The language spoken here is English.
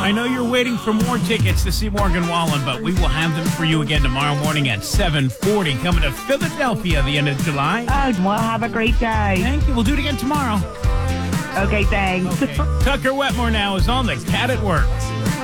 I know you're waiting for more tickets to see Morgan Wallen, but we will have them for you again tomorrow morning at 7:40. Coming to Philadelphia the end of July. Well, have a great day. Thank you. We'll do it again tomorrow. Okay, thanks. Okay. Tucker Wetmore now is on the Cat at Work.